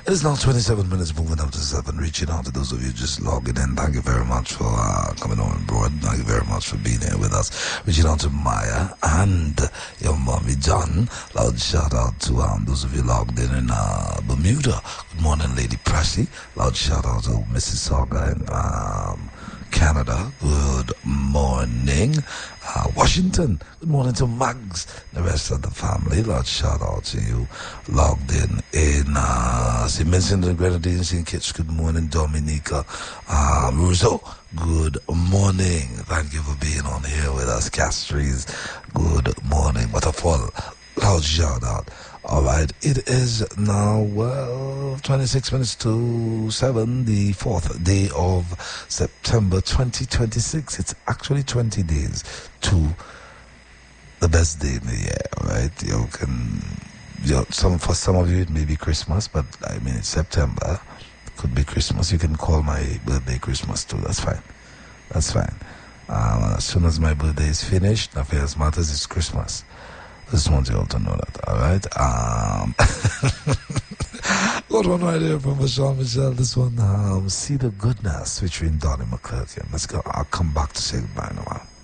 It is now 27 minutes moving up to 7, reaching out to those of you just logging in. Thank you very much for coming on board. Thank you very much for being here with us. Reaching out to Maya and your mommy John. Loud shout out to those of you logged in Bermuda. Good morning, Lady Pressy. Loud shout out to Mississauga in Canada. Good morning. Washington. Good morning to Mags, the rest of the family. Loud shout out to you. Logged in St. Vincent and Grenadines, St. Kitts. Good morning, Dominica. Rousseau. Good morning. Thank you for being on here with us. Castries. Good morning. Waterfall. Loud shout out. All right, it is now, 26 minutes to 7, the 4th day of September 2026. It's actually 20 days to the best day in the year, right? For some of you, it may be Christmas, but I mean, it's September. It could be Christmas. You can call my birthday Christmas too. That's fine. That's fine. As soon as my birthday is finished, nothing else matters. It's Christmas. I just want you all to know that, alright? Got one right here from Michelle. This one, See the Goodness, featuring Donnie McClurkin. Let's go. I'll come back to say goodbye in a while.